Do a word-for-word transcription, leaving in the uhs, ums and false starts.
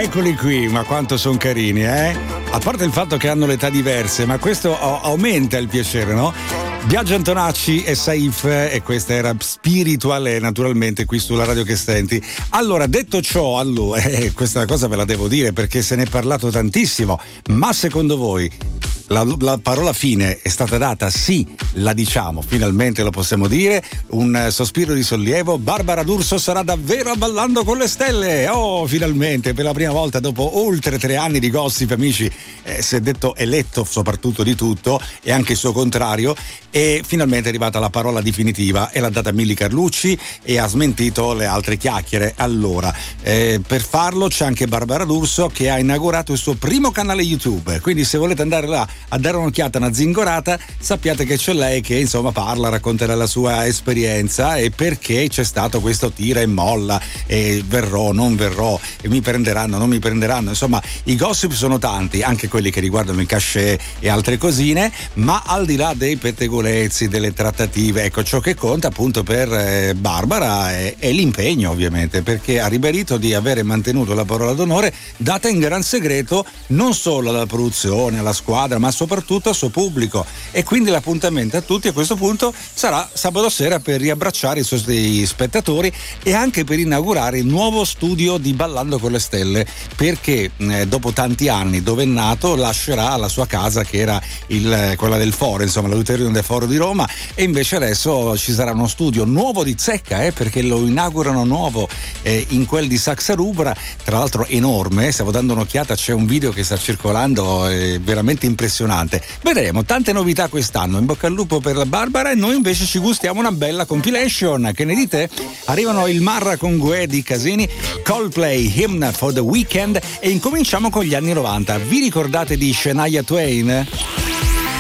Eccoli qui, ma quanto sono carini, eh? A parte il fatto che hanno le età diverse, ma questo aumenta il piacere, no? Biagio Antonacci e Saif, e questa era Spirituale, naturalmente qui sulla radio che senti. Allora, detto ciò, allora, eh, questa cosa ve la devo dire perché se ne è parlato tantissimo, ma secondo voi La, la parola fine è stata data? Sì, la diciamo, finalmente lo possiamo dire. Un sospiro di sollievo. Barbara D'Urso sarà davvero a Ballando con le Stelle. Oh, finalmente, per la prima volta dopo oltre tre anni di gossip, amici, eh, si è detto eletto soprattutto di tutto e anche il suo contrario, e finalmente è arrivata la parola definitiva e l'ha data Milly Carlucci e ha smentito le altre chiacchiere. Allora, eh, per farlo c'è anche Barbara D'Urso che ha inaugurato il suo primo canale YouTube, quindi se volete andare là a dare un'occhiata, una zingorata, sappiate che c'è lei che insomma parla, racconterà la sua esperienza e perché c'è stato questo tira e molla e verrò, non verrò, e mi prenderanno, non mi prenderanno, insomma i gossip sono tanti, anche quelli che riguardano il cachet e altre cosine, ma al di là dei pettegolezzi, delle trattative, ecco, ciò che conta appunto per eh, Barbara è, è l'impegno, ovviamente, perché ha ribadito di avere mantenuto la parola d'onore data in gran segreto non solo alla produzione, alla squadra, ma soprattutto al suo pubblico, e quindi l'appuntamento a tutti a questo punto sarà sabato sera per riabbracciare i suoi spettatori e anche per inaugurare il nuovo studio di Ballando con le Stelle, perché eh, dopo tanti anni dove è nato lascerà la sua casa che era il, quella del Foro, insomma l'Auditorium del Foro di Roma, e invece adesso ci sarà uno studio nuovo di zecca, eh, perché lo inaugurano nuovo eh, in quel di Saxa Rubra, tra l'altro enorme. Stavo dando un'occhiata, c'è un video che sta circolando, è veramente impressionante. Vedremo tante novità quest'anno. In bocca al lupo per la Barbara, e noi invece ci gustiamo una bella compilation. Che ne dite? Arrivano il Marra con Gue di Casini, Coldplay, Hymn for the Weekend, e incominciamo con gli anni novanta. Vi ricordate di Shania Twain?